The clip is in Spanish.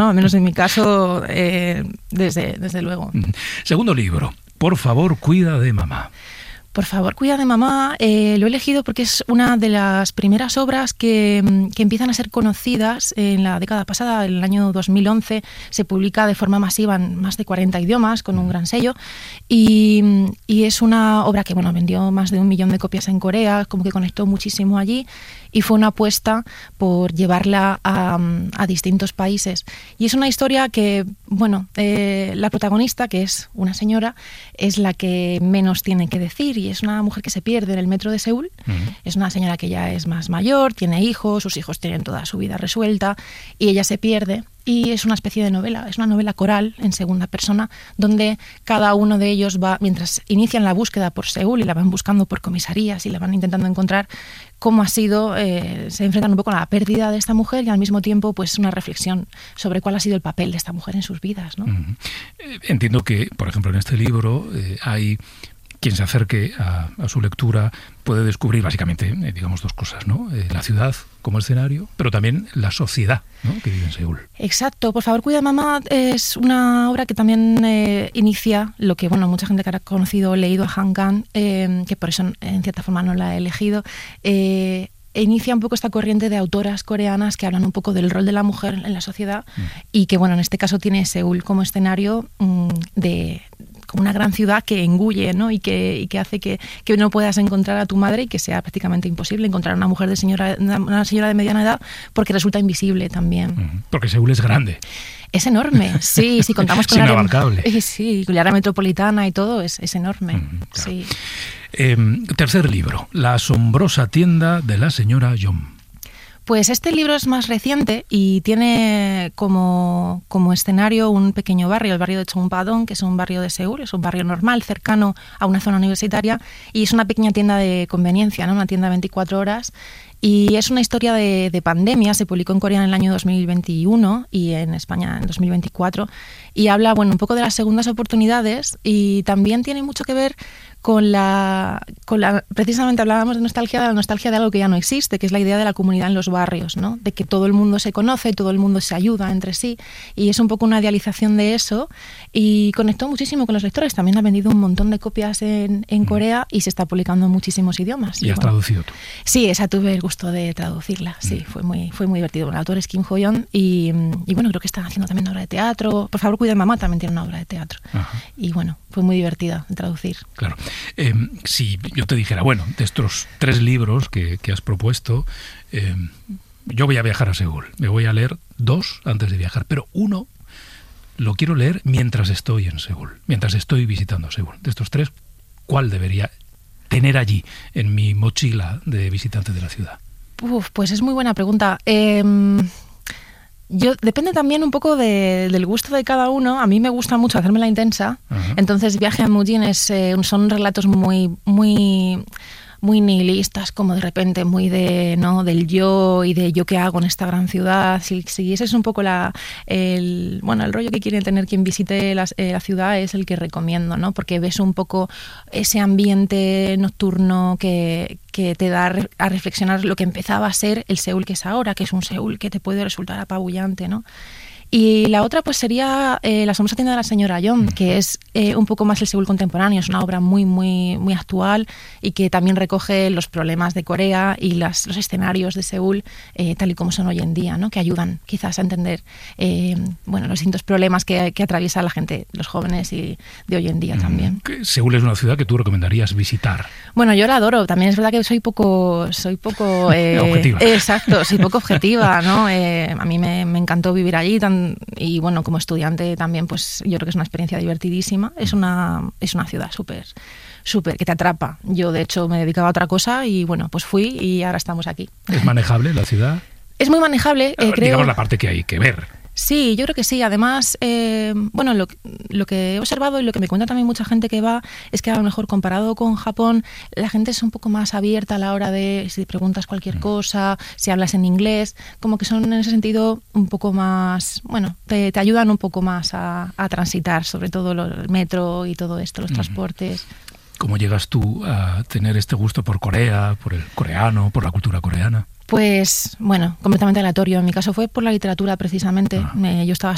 ¿no? Al menos en mi caso, desde luego. Segundo libro, Por favor, cuida de mamá. Por favor, cuida de mamá. Lo he elegido porque es una de las primeras obras que empiezan a ser conocidas en la década pasada. En el año 2011 se publica de forma masiva en más de 40 idiomas con un gran sello y es una obra que vendió más de 1 millón de copias en Corea, como que conectó muchísimo allí y fue una apuesta por llevarla a distintos países. Y es una historia que, la protagonista, que es una señora, es la que menos tiene que decir y es una mujer que se pierde en el metro de Seúl. Es una señora que ya es más mayor, tiene hijos, sus hijos tienen toda su vida resuelta y ella se pierde. Y es una especie de novela, es una novela coral en segunda persona, donde cada uno de ellos va, mientras inician la búsqueda por Seúl y la van buscando por comisarías y la van intentando encontrar, cómo ha sido, se enfrentan un poco a la pérdida de esta mujer y al mismo tiempo pues una reflexión sobre cuál ha sido el papel de esta mujer en sus vidas, ¿no? Entiendo que, por ejemplo, en este libro hay quien se acerque a su lectura puede descubrir básicamente, digamos, dos cosas, ¿no? La ciudad como escenario, pero también la sociedad, ¿no?, que vive en Seúl. Exacto. Por favor, cuida mamá es una obra que también inicia lo que, mucha gente que ha conocido o leído a Han Kang, que por eso en cierta forma no la he elegido, inicia un poco esta corriente de autoras coreanas que hablan un poco del rol de la mujer en la sociedad y que, en este caso tiene Seúl como escenario como una gran ciudad que engulle, ¿no? y que hace que no puedas encontrar a tu madre y que sea prácticamente imposible encontrar a una mujer una señora de mediana edad porque resulta invisible también. Porque Seúl es grande. Es enorme, sí, contamos con inabarcable. Sí, la área metropolitana y todo es enorme. Claro. Sí. Tercer libro, La asombrosa tienda de la señora Yom. Pues este libro es más reciente y tiene como escenario un pequeño barrio, el barrio de Chongpadong, que es un barrio de Seúl, es un barrio normal, cercano a una zona universitaria, y es una pequeña tienda de conveniencia, ¿no? Una tienda 24 horas. Y es una historia de pandemia, se publicó en Corea en el año 2021 y en España en 2024, y habla un poco de las segundas oportunidades y también tiene mucho que ver con la precisamente hablábamos de la nostalgia de algo que ya no existe, que es la idea de la comunidad en los barrios, ¿no? De que todo el mundo se conoce, todo el mundo se ayuda entre sí, y es un poco una idealización de eso, y conectó muchísimo con los lectores. También ha vendido un montón de copias en Corea y se está publicando en muchísimos idiomas. ¿Y has traducido tú? Sí, esa tuve el gusto de traducirla, sí, fue muy divertido. El autor es Kim Ho-yeon y creo que están haciendo también una obra de teatro. Por favor, cuida de mamá también tiene una obra de teatro. Ajá. Y fue muy divertida de traducir. Claro. Si yo te dijera, de estos 3 libros que has propuesto, yo voy a viajar a Seúl, me voy a leer 2 antes de viajar, pero uno lo quiero leer mientras estoy en Seúl, mientras estoy visitando Seúl. De estos 3, ¿cuál debería tener allí en mi mochila de visitante de la ciudad? Pues es muy buena pregunta. Depende también un poco del gusto de cada uno. A mí me gusta mucho hacerme la intensa. Uh-huh. Entonces, Viaje a Mujin son relatos muy nihilistas, como de repente muy del yo y de yo qué hago en esta gran ciudad. Si ese es un poco el rollo que quiere tener quien visite la ciudad, es el que recomiendo, ¿no? Porque ves un poco ese ambiente nocturno que te da a reflexionar lo que empezaba a ser el Seúl que es ahora, que es un Seúl que te puede resultar apabullante, ¿no? Y la otra pues sería La asombrosa tienda de la señora Yom, que es un poco más el Seúl contemporáneo. Es una obra muy, muy, muy actual y que también recoge los problemas de Corea y los escenarios de Seúl tal y como son hoy en día, ¿no? Que ayudan quizás a entender los distintos problemas que atraviesa la gente, los jóvenes y de hoy en día también. Seúl es una ciudad que tú recomendarías visitar. Bueno, yo la adoro. También es verdad que soy poco objetiva. Exacto, soy poco objetiva, ¿no? A mí me encantó vivir allí y como estudiante también, pues yo creo que es una experiencia divertidísima. Es una ciudad súper que te atrapa. Yo de hecho me dedicaba a otra cosa y pues fui y ahora estamos aquí. ¿Es manejable la ciudad? Es muy manejable, creo. Digamos la parte que hay que ver. Sí, yo creo que sí. Además, lo que he observado y lo que me cuenta también mucha gente que va es que a lo mejor comparado con Japón, la gente es un poco más abierta a la hora de si preguntas cualquier cosa, si hablas en inglés, como que son en ese sentido un poco más, te ayudan un poco más a transitar, sobre todo el metro y todo esto, los transportes. ¿Cómo llegas tú a tener este gusto por Corea, por el coreano, por la cultura coreana? Pues, completamente aleatorio. En mi caso fue por la literatura, precisamente. Yo estaba